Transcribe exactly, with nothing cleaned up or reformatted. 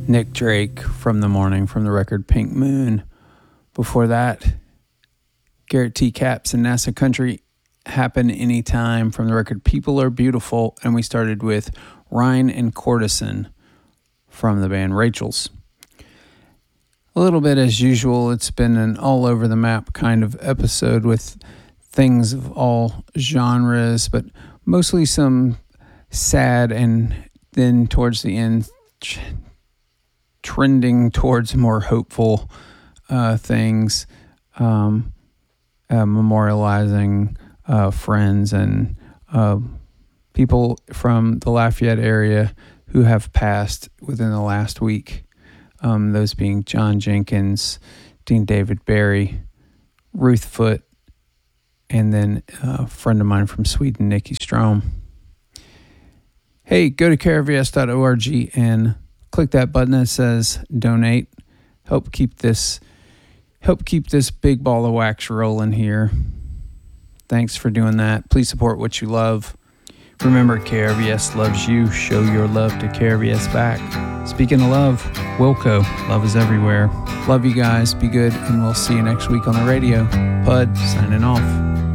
Nick Drake from The Morning from the record Pink Moon. Before that, Garrett T. Capps and NASA Country Happen Anytime from the record People Are Beautiful. And we started with Rhine and Courtesan from the band Rachel's. A little bit as usual, it's been an all over the map kind of episode with things of all genres, but mostly some sad and then towards the end trending towards more hopeful uh, things, um, uh, memorializing uh, friends and uh, people from the Lafayette area who have passed within the last week. Um, those being John Jenkins, Dean David Barry, Ruth Foote, and then a friend of mine from Sweden, Nikki Strom. Hey, go to care v s dot org and click that button that says donate. Help keep this help keep this big ball of wax rolling here. Thanks for doing that. Please support what you love. Remember, K R V S loves you. Show your love to K R V S back. Speaking of love, Wilco, love is everywhere. Love you guys. Be good, and we'll see you next week on the radio. Pud, signing off.